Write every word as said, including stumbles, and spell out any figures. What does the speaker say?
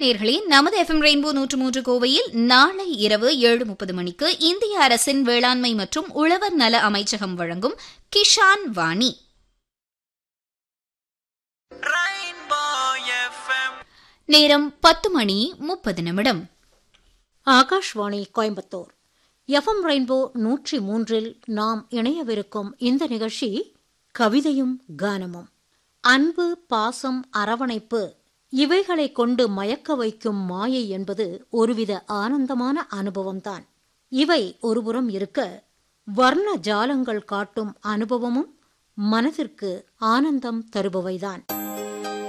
நேர்களே, நமது FM rainbow நூற்று மூன்று கோவையில் நாளை இரவு ஏழு முப்பது மணிக்கு இந்திய அரசின் வேளாண்மை மற்றும் உழவர் நல அமைச்சகம் வழங்கும் கிஷான் வாணி. நேரம் பத்து மணி முப்பது நிமிடம். ஆகாஷ்வாணி கோயம்புத்தூர் எஃப்எம் ரெயின்போ நூற்றி மூன்றில் நாம் இணையவிருக்கும் இந்த நிகழ்ச்சி கவிதையும் கானமும். அன்பு, பாசம், அரவணைப்பு இவைகளை கொண்டு மயக்க வைக்கும் மாயை என்பது ஒருவித ஆனந்தமான அனுபவம்தான். இவை ஒருபுறம் இருக்க, வர்ண ஜாலங்கள் காட்டும் அனுபவமும் மனதிற்கு ஆனந்தம் தருபவைதான்.